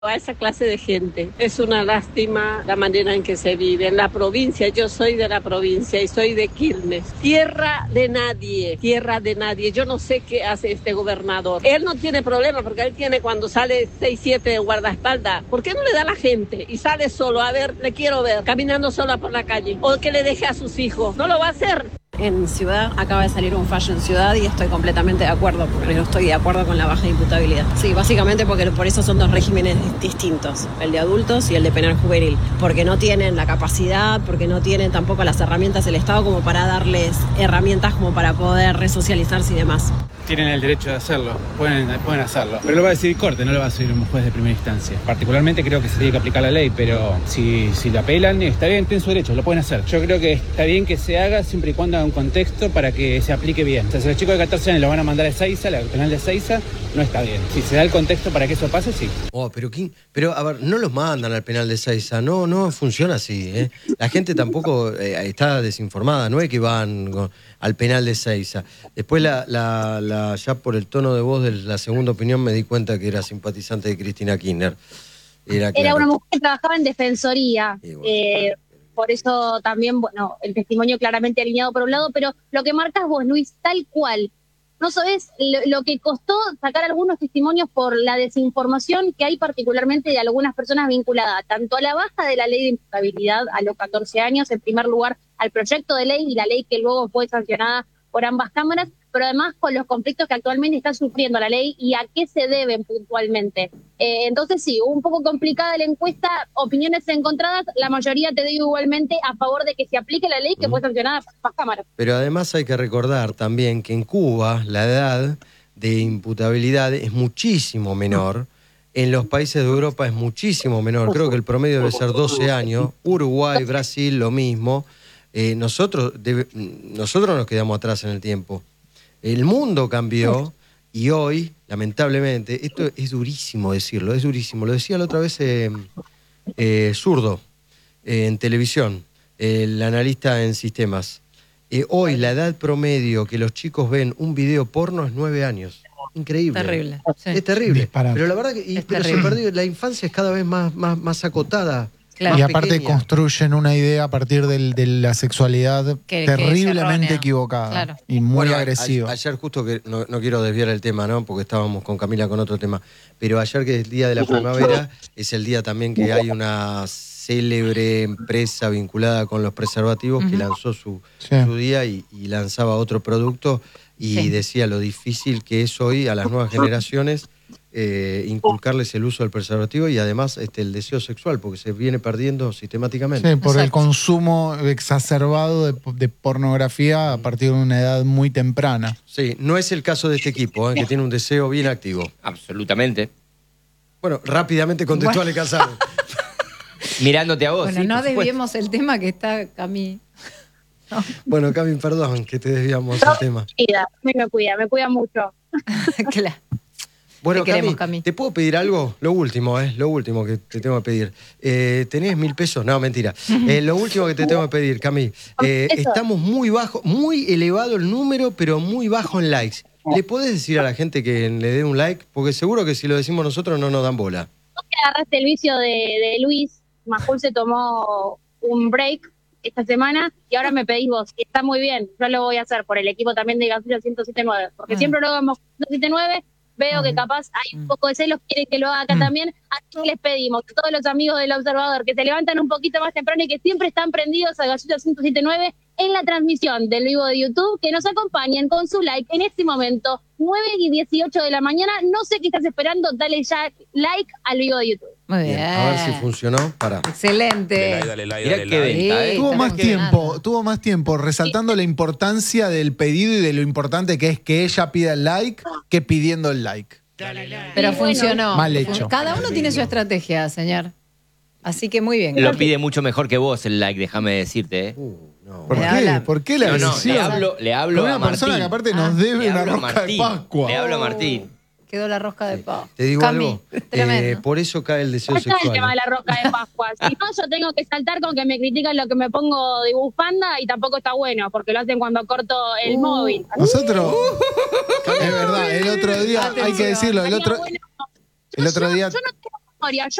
A esa clase de gente. Es una lástima la manera en que se vive. En la provincia, yo soy de la provincia y soy de Quilmes. Tierra de nadie, tierra de nadie. Yo no sé qué hace este gobernador. Él no tiene problema porque él tiene cuando sale 6, 7 guardaespaldas. ¿Por qué no le da a la gente y sale solo? A ver, le quiero ver, caminando sola por la calle. O que le deje a sus hijos. No lo va a hacer. En Ciudad acaba de salir un fallo en Ciudad y estoy completamente de acuerdo, porque no estoy de acuerdo con la baja imputabilidad. Sí, básicamente porque por eso son dos regímenes distintos, el de adultos y el de penal juvenil, porque no tienen la capacidad, porque no tienen tampoco las herramientas del Estado como para darles herramientas como para poder resocializarse y demás. Tienen el derecho de hacerlo, pueden hacerlo. Pero lo va a decidir Corte, no lo va a decidir un juez de primera instancia. Particularmente creo que se tiene que aplicar la ley, pero si lo apelan, está bien, tienen su derecho, lo pueden hacer. Yo creo que está bien que se haga siempre y cuando haga un contexto para que se aplique bien. O sea, si los chicos de 14 años lo van a mandar a Ezeiza, al penal de Ezeiza, no está bien. Si se da el contexto para que eso pase, sí. Pero a ver, no los mandan al penal de Ezeiza, no funciona así, ¿eh? La gente tampoco está desinformada, no es que van al penal de Ezeiza. Después ya por el tono de voz de la segunda opinión me di cuenta que era simpatizante de Cristina Kirchner. Era una mujer que trabajaba en defensoría. Bueno, Por eso también, bueno, el testimonio claramente alineado por un lado, pero lo que marcas vos, Luis, tal cual. No sabés lo que costó sacar algunos testimonios por la desinformación que hay particularmente de algunas personas vinculadas tanto a la baja de la ley de imputabilidad a los 14 años, en primer lugar al proyecto de ley y la ley que luego fue sancionada por ambas cámaras, pero además con los conflictos que actualmente está sufriendo la ley y a qué se deben puntualmente. Entonces sí, un poco complicada la encuesta, opiniones encontradas, la mayoría te digo igualmente a favor de que se aplique la ley que fue sancionada por ambas cámaras. pero además hay que recordar también que en Cuba la edad de imputabilidad es muchísimo menor. En los países de Europa es muchísimo menor. Creo que el promedio debe ser 12 años. Uruguay, Brasil, lo mismo. Nosotros nos quedamos atrás en el tiempo. El mundo cambió y hoy, lamentablemente, esto es durísimo decirlo, es durísimo. Lo decía la otra vez Zurdo, en televisión, el analista en sistemas. Hoy la edad promedio que los chicos ven un video porno es 9 años. Increíble. Terrible. Sí. Es terrible. Disparate. Pero la verdad que pero se perdió, la infancia es cada vez más acotada. Claro. Y aparte pequeña. construyen una idea a partir de la sexualidad Que es terriblemente errónea. equivocada. Claro. Y muy Bueno, agresiva. Ayer justo, que no quiero desviar el tema, ¿no? Porque estábamos con Camila con otro tema, pero ayer, que es el Día de la Primavera, es el día también que hay una célebre empresa vinculada con los preservativos que lanzó su día y lanzaba otro producto y decía lo difícil que es hoy a las nuevas generaciones inculcarles el uso del preservativo y además el deseo sexual, porque se viene perdiendo sistemáticamente. Sí, por el Exacto. consumo exacerbado de pornografía a partir de una edad muy temprana. Sí, no es el caso de este equipo, que tiene un deseo bien activo. Absolutamente. Bueno, rápidamente contestó Ale Casado. Mirándote a vos. Bueno, sí, no por supuesto. desviemos el tema que está Cami. Bueno, Cami, perdón que te desviamos del tema. Me cuida mucho. Claro. Bueno, Te queremos, Cami, Cami. ¿te puedo pedir algo? Lo último que te tengo que pedir. ¿Tenés 1.000 pesos? No, mentira. Lo último que te tengo que pedir, Cami. Estamos muy bajo, muy elevado el número, pero muy bajo en likes. ¿Le podés decir a la gente que le dé un like? Porque seguro que si lo decimos nosotros no nos dan bola. Vos que agarraste el vicio de Luis, Majul se tomó un break esta semana y ahora me pedís vos. Y está muy bien, yo lo voy a hacer por el equipo también de Gasolina 107.9, porque siempre lo hagamos 107.9. Veo que capaz hay un poco de celos, quieren que lo haga acá también. Así les pedimos a todos los amigos del Observador que se levantan un poquito más temprano y que siempre están prendidos a Gasolina 107.9 en la transmisión del vivo de YouTube, que nos acompañen con su like en este momento, 9:18 de la mañana. No sé qué estás esperando, dale ya like al vivo de YouTube. Muy bien. A ver si funcionó. Pará. Excelente. Mirá qué venta, Sí, Tuvo está más funcionando. tuvo más tiempo resaltando la importancia del pedido y de lo importante que es que ella pida el like que pidiendo el like. Pero Y bueno, funcionó. mal hecho. Cada uno tiene su estrategia, señor. Así que muy bien. Lo pide mucho mejor que vos el like, déjame decirte, ¿eh? No. ¿Por Le qué? habla- ¿Por qué la No, agresión? le hablo Con a una persona Martín. que aparte nos debe Le una hablo a rosca de Martín. Pascua. Le hablo a Martín. Quedó la rosca de pavo. Te digo Cami, algo. tremendo. Por eso cae el deseo Acá el sexual. tema de la rosca de Pascua. Si no, yo tengo que saltar con que me critican lo que me pongo de bufanda y tampoco está bueno, porque lo hacen cuando corto el móvil. Nosotros, es verdad, el otro día, hay que decirlo, el otro día Yo no tengo memoria.